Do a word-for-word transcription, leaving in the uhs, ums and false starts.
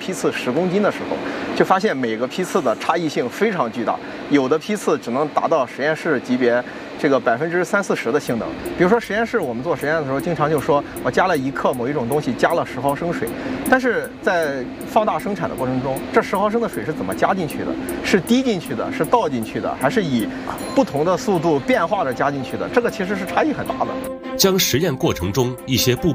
批次十公斤的时候，就发现每个批次的差异性非常巨大，有的批次只能达到实验室级别这个百分之三四十的性能。比如说实验室我们做实验的时候，经常就说我加了一克某一种东西，加了十毫升水，但是在放大生产的过程中，这十毫升的水是怎么加进去的？是滴进去的，是倒进去的，还是以不同的速度变化着加进去的？这个其实是差异很大的。 将实验过程中一些不